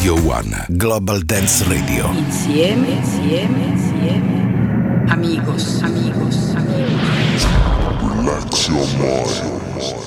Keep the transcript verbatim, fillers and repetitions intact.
Radio One, Global Dance Radio. Insieme, insieme, insieme. Amigos, amigos, amigos. Relax your mind.